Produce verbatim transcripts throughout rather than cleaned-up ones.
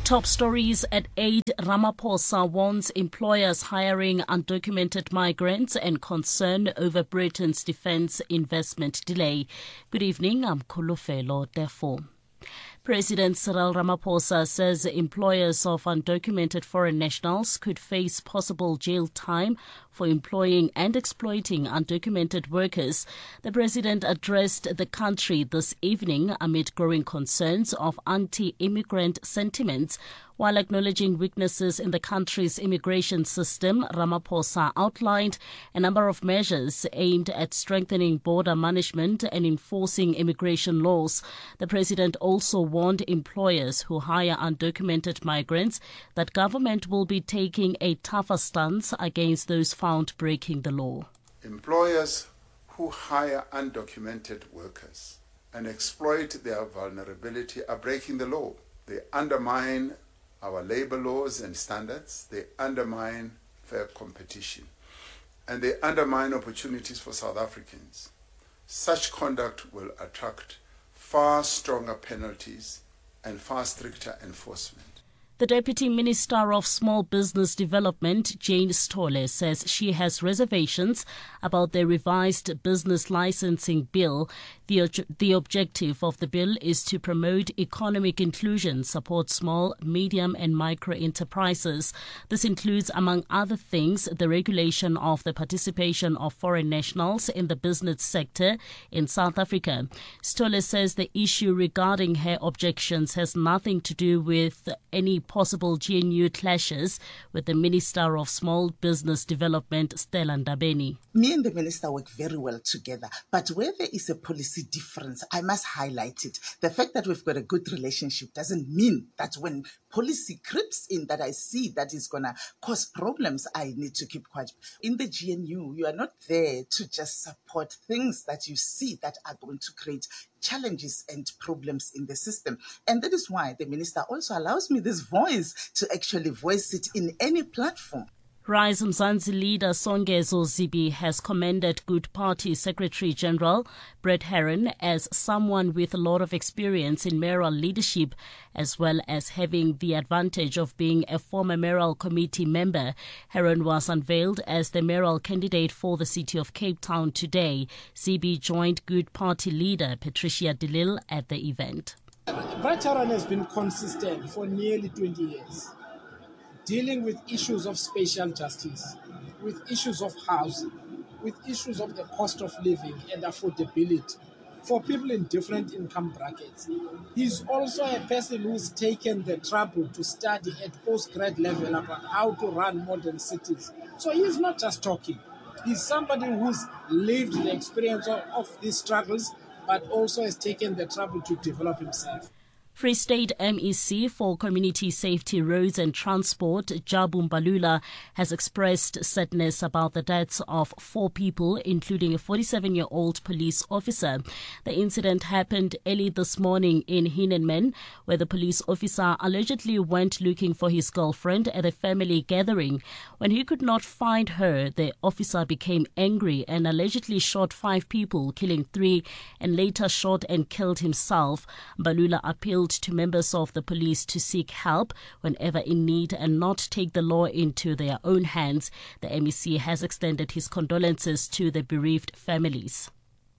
Top stories at eight. Ramaphosa warns employers hiring undocumented migrants and concern over Britain's defence investment delay. Good evening, I'm Kolofelo Defo. President Cyril Ramaphosa says employers of undocumented foreign nationals could face possible jail time for employing and exploiting undocumented workers. The president addressed the country this evening amid growing concerns of anti-immigrant sentiments. While acknowledging weaknesses in the country's immigration system, Ramaphosa outlined a number of measures aimed at strengthening border management and enforcing immigration laws. The president also warned employers who hire undocumented migrants that government will be taking a tougher stance against those found breaking the law. Employers who hire undocumented workers and exploit their vulnerability are breaking the law. They undermine our labor laws and standards, they undermine fair competition, and they undermine opportunities for South Africans. Such conduct will attract far stronger penalties and far stricter enforcement. The Deputy Minister of Small Business Development, Jane Sithole, says she has reservations about the revised business licensing bill. The, the objective of the bill is to promote economic inclusion, support small, medium and micro enterprises. This includes, among other things, the regulation of the participation of foreign nationals in the business sector in South Africa. Sithole says the issue regarding her objections has nothing to do with any possible G N U clashes with the Minister of Small Business Development, Stella Ndabeni. Me and the Minister work very well together, but where there is a policy difference, I must highlight it. The fact that we've got a good relationship doesn't mean that when policy creeps in that I see that is going to cause problems, I need to keep quiet. In the G N U, you are not there to just support things that you see that are going to create challenges and problems in the system. And that is why the minister also allows me this voice to actually voice it in any platform. Rise Mzansi leader Songezo Zibi has commended Good Party Secretary General Brett Herron as someone with a lot of experience in mayoral leadership, as well as having the advantage of being a former mayoral committee member. Herron was unveiled as the mayoral candidate for the city of Cape Town today. Zibi joined Good Party leader Patricia de Lille at the event. Brett Herron has been consistent for nearly twenty years. Dealing with issues of spatial justice, with issues of housing, with issues of the cost of living and affordability for people in different income brackets. He's also a person who's taken the trouble to study at postgrad level about how to run modern cities. So he's not just talking. He's somebody who's lived the experience of, of these struggles, but also has taken the trouble to develop himself. Free State M E C for Community Safety, Roads and Transport, Jabu Mbalula, has expressed sadness about the deaths of four people, including a forty-seven-year-old police officer. The incident happened early this morning in Hinenman, where the police officer allegedly went looking for his girlfriend at a family gathering. When he could not find her, the officer became angry and allegedly shot five people, killing three, and later shot and killed himself. Mbalula appealed to members of the police to seek help whenever in need and not take the law into their own hands. The M E C has extended his condolences to the bereaved families.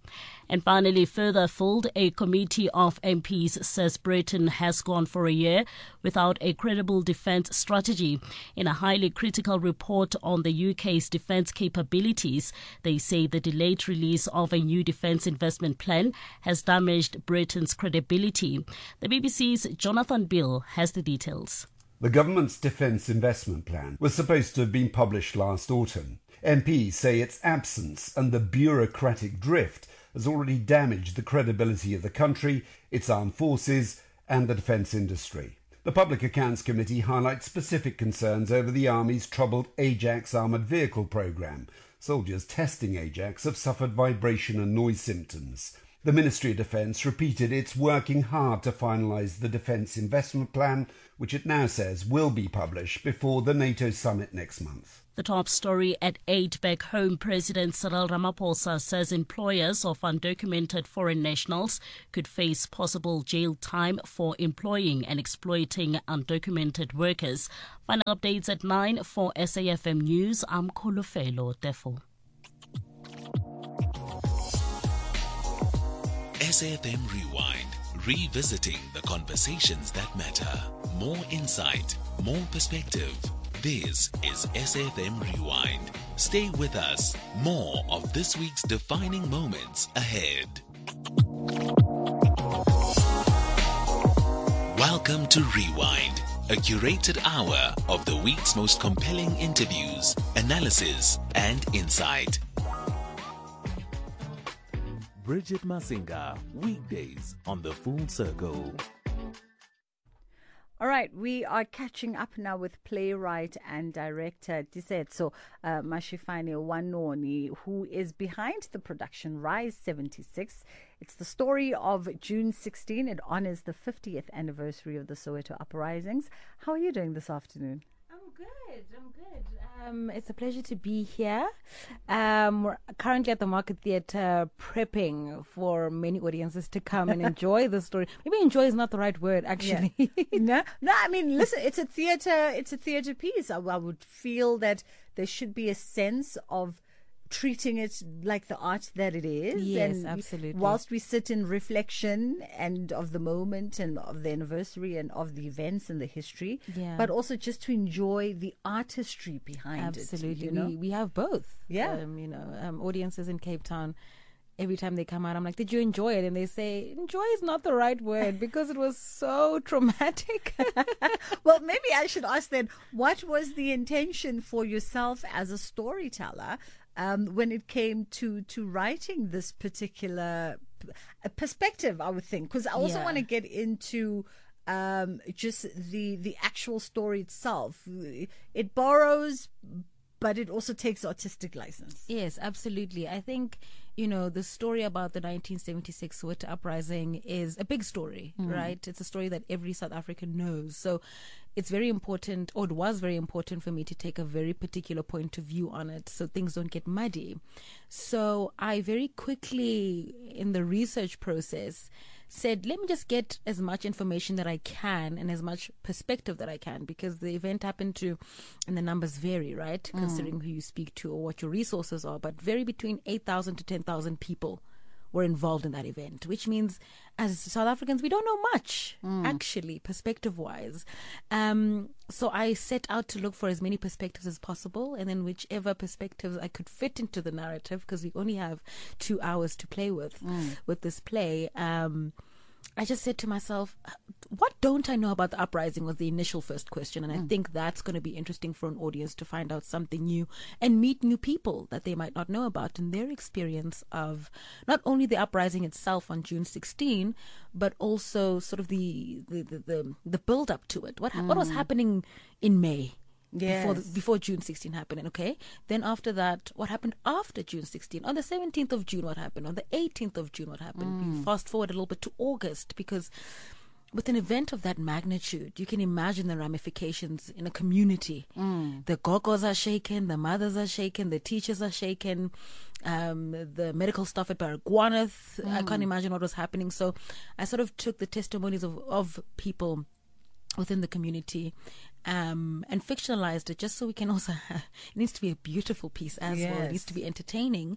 And finally, further afield, a committee of M Ps says Britain has gone for a year without a credible defence strategy. In a highly critical report on the U K's defence capabilities, they say the delayed release of a new defence investment plan has damaged Britain's credibility. The B B C's Jonathan Bill has the details. The government's defence investment plan was supposed to have been published last autumn. M Ps say its absence and the bureaucratic drift has already damaged the credibility of the country, its armed forces and the defence industry. The Public Accounts Committee highlights specific concerns over the Army's troubled Ajax armoured vehicle programme. Soldiers testing Ajax have suffered vibration and noise symptoms. The Ministry of Defence repeated it's working hard to finalise the defence investment plan, which it now says will be published before the NATO summit next month. The top story at eight back home, President Cyril Ramaphosa says employers of undocumented foreign nationals could face possible jail time for employing and exploiting undocumented workers. Final updates at nine for S A F M News. I'm Kolofelo Tefo. S A F M Rewind, revisiting the conversations that matter. More insight, more perspective. This is S A F M Rewind. Stay with us. More of this week's defining moments ahead. Welcome to Rewind, a curated hour of the week's most compelling interviews, analysis, and insight. Bridget Masinga, weekdays on the Full Circle. All right, we are catching up now with playwright and director Tisetso uh, Mashifane Wanoni, who is behind the production Rise seventy-six. It's the story of June sixteenth. It honors the fiftieth anniversary of the Soweto uprisings. How are you doing this afternoon? I'm good. I'm good. Um, it's a pleasure to be here. Um, we're currently at the Market Theatre prepping for many audiences to come and enjoy the story. Maybe enjoy is not the right word, actually. Yeah. no, no. I mean, listen. It's a theatre. It's a theatre piece. I, I would feel that there should be a sense of treating it like the art that it is. Yes, and absolutely. Whilst we sit in reflection and of the moment and of the anniversary and of the events and the history, yeah. but also just to enjoy the artistry behind absolutely. it. Absolutely. You know? we, we have both. Yeah. Um, you know, um, audiences in Cape Town, every time they come out, I'm like, did you enjoy it? And they say, enjoy is not the right word because it was so traumatic. Well, maybe I should ask then, what was the intention for yourself as a storyteller um, when it came to, to writing this particular p- perspective, I would think? Because I also Yeah. want to get into um, just the, the actual story itself. It borrows, but it also takes artistic license. Yes, absolutely. I think, you know, the story about the nineteen seventy-six Soweto uprising is a big story, mm. right? It's a story that every South African knows. So it's very important, or it was very important for me to take a very particular point of view on it so things don't get muddy. So I very quickly, in the research process, said, let me just get as much information that I can and as much perspective that I can, because the event happened to, and the numbers vary, right? Mm. Considering who you speak to or what your resources are, but vary between eight thousand to ten thousand people were involved in that event, which means as South Africans, we don't know much, mm. actually, perspective-wise. Um, so I set out to look for as many perspectives as possible, and then whichever perspectives I could fit into the narrative, because we only have two hours to play with, mm. with this play. Um, I just said to myself, what don't I know about the uprising was the initial first question. And I mm. think that's going to be interesting for an audience to find out something new and meet new people that they might not know about and their experience of not only the uprising itself on June sixteenth, but also sort of the the, the, the, the build up to it. What, mm. what was happening in May? Yes. Before, the, before June sixteenth happened, okay? Then after that, what happened after June sixteenth? On the seventeenth of June, what happened? On the eighteenth of June, what happened? Mm. You fast forward a little bit to August, because with an event of that magnitude, you can imagine the ramifications in a community. Mm. The gogos are shaken, the mothers are shaken, the teachers are shaken, um, the medical staff at Baragwanath. Mm. I can't imagine what was happening. So I sort of took the testimonies of, of people within the community um, and fictionalized it just so we can also have, it needs to be a beautiful piece as yes. well. It needs to be entertaining.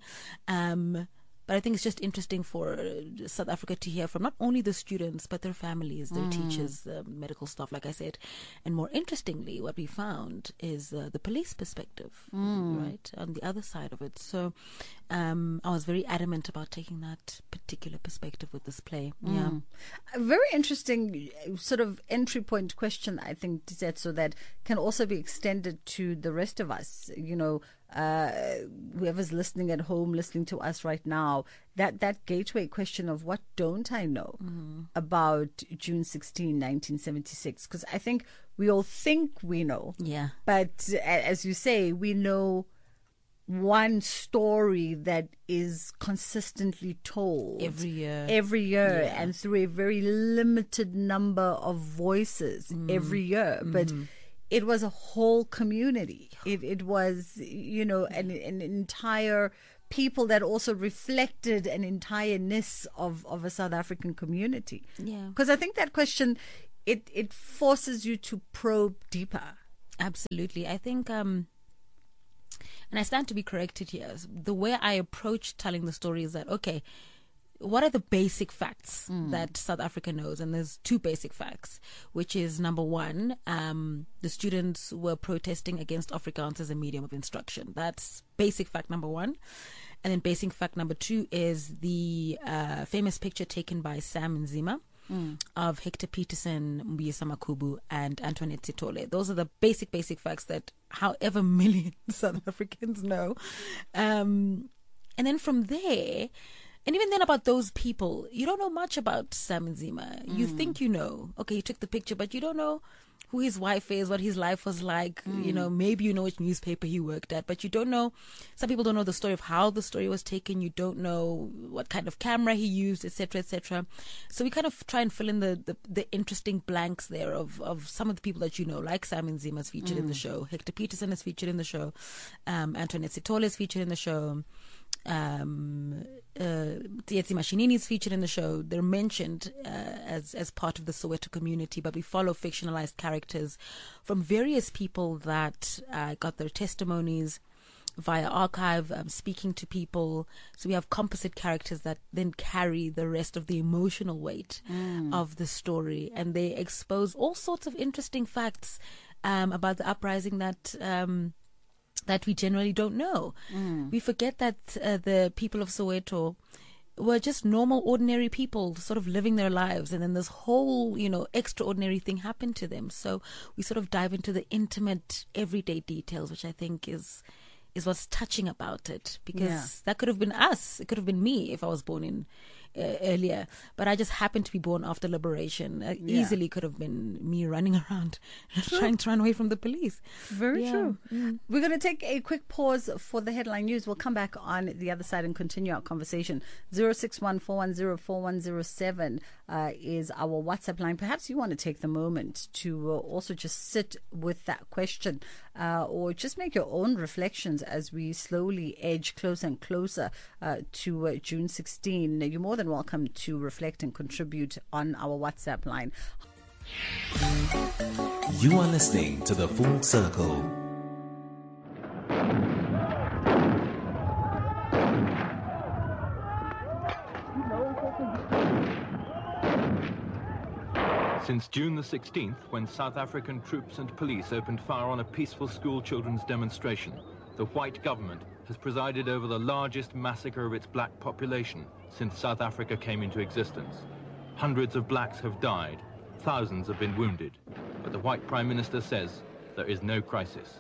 Um, but I think it's just interesting for South Africa to hear from not only the students, but their families, their mm. teachers, the medical staff, like I said. And more interestingly, what we found is uh, the police perspective, mm. right, on the other side of it. So um, I was very adamant about taking that particular perspective with this play. Mm. Yeah. A very interesting sort of entry point question, I think, so that can also be extended to the rest of us, you know, Uh, whoever's listening at home, listening to us right now, that, that gateway question of what don't I know mm. about June sixteenth, nineteen seventy-six? Because I think we all think we know. Yeah. But as you say, we know one story that is consistently told every year, every year, yeah. and through a very limited number of voices mm. every year. Mm-hmm. But it was a whole community. It it was, you know, an, an entire people that also reflected an entireness of, of a South African community. Yeah. Because I think that question, it, it forces you to probe deeper. Absolutely. I think, um, and I stand to be corrected here, the way I approach telling the story is that, okay, what are the basic facts mm. that South Africa knows? And there's two basic facts, which is number one, um, the students were protesting against Afrikaans as a medium of instruction. That's basic fact number one. And then basic fact number two is the uh, famous picture taken by Sam Nzima mm. of Hector Peterson, Mbuyisa Makubu, and Antoinette Sithole. Those are the basic, basic facts that however millions South Africans know. Um, and then from there, and even then about those people, you don't know much about Sam Nzima. Mm. You think you know. Okay, you took the picture, but you don't know who his wife is, what his life was like. Mm. You know, maybe you know which newspaper he worked at, but you don't know. Some people don't know the story of how the story was taken. You don't know what kind of camera he used, et cetera, et cetera. So we kind of try and fill in the, the, the interesting blanks there of, of some of the people that you know, like Sam Nzima is featured mm. in the show. Hector Peterson is featured in the show. Um, Antoinette Sithole is featured in the show. Um, uh, Tsietsi Mashinini is featured in the show. They're mentioned uh, as as part of the Soweto community, but we follow fictionalized characters from various people that uh, got their testimonies via archive, um, speaking to people. So we have composite characters that then carry the rest of the emotional weight mm. of the story, and they expose all sorts of interesting facts um, about the uprising that um, that we generally don't know. Mm. We forget that uh, the people of Soweto were just normal, ordinary people sort of living their lives. And then this whole, you know, extraordinary thing happened to them. So we sort of dive into the intimate, everyday details, which I think is is what's touching about it. Because yeah. that could have been us. It could have been me if I was born in Uh, earlier, but I just happened to be born after liberation. Uh, yeah. Easily could have been me running around trying to run away from the police. Very yeah. true. Mm. We're going to take a quick pause for the headline news. We'll come back on the other side and continue our conversation. zero six one four one zero four one zero seven uh, is our WhatsApp line. Perhaps you want to take the moment to uh, also just sit with that question uh, or just make your own reflections as we slowly edge closer and closer uh, to uh, June sixteenth. You're more than welcome to reflect and contribute on our WhatsApp line. You are listening to The Full Circle. Since June the sixteenth, when South African troops and police opened fire on a peaceful school children's demonstration, the white government has presided over the largest massacre of its black population since South Africa came into existence. Hundreds of blacks have died, thousands have been wounded, but the white Prime Minister says there is no crisis.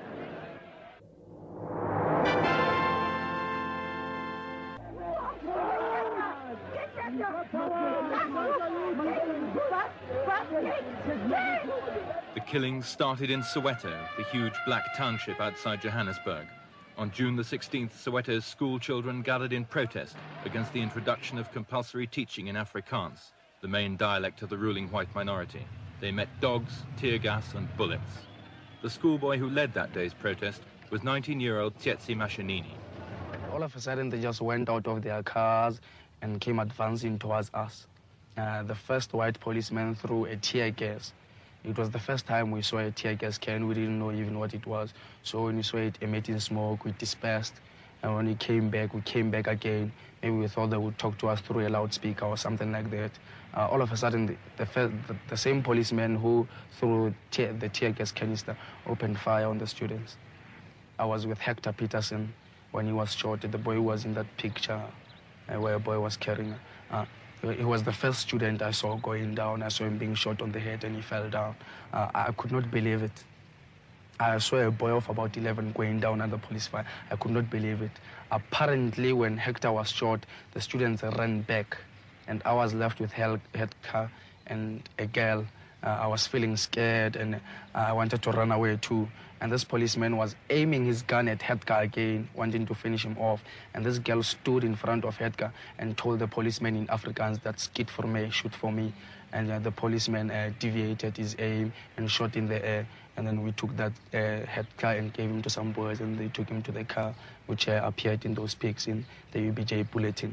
The killings started in Soweto, the huge black township outside Johannesburg. On June the sixteenth, Soweto's school children gathered in protest against the introduction of compulsory teaching in Afrikaans, the main dialect of the ruling white minority. They met dogs, tear gas and bullets. The schoolboy who led that day's protest was nineteen-year-old Tsietsi Mashinini. All of a sudden, they just went out of their cars and came advancing towards us. Uh, the first white policeman threw a tear gas. It was the first time we saw a tear gas can. We didn't know even what it was. So when we saw it emitting smoke, we dispersed. And when we came back, we came back again. Maybe we thought they would talk to us through a loudspeaker or something like that. Uh, all of a sudden, the, the, first, the, the same policeman who threw tear, the tear gas canister opened fire on the students. I was with Hector Peterson when he was shot. The boy who was in that picture uh, where a boy was carrying. Uh, He was the first student I saw going down. I saw him being shot on the head and he fell down. Uh, I could not believe it. I saw a boy of about eleven going down under police fire. I could not believe it. Apparently, when Hector was shot, the students ran back and I was left with Hector and a girl Uh, I was feeling scared and uh, I wanted to run away too. And this policeman was aiming his gun at Hedgar again, wanting to finish him off. And this girl stood in front of Hedgar and told the policeman in Afrikaans that skit for me, shoot for me. And uh, the policeman uh, deviated his aim and shot in the air. And then we took that uh, Hedgar and gave him to some boys, and they took him to the car, which uh, appeared in those pics in the U B J bulletin.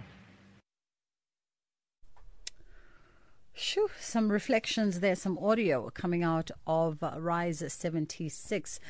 Shoo, some reflections there, some audio coming out of Rise seventy-six.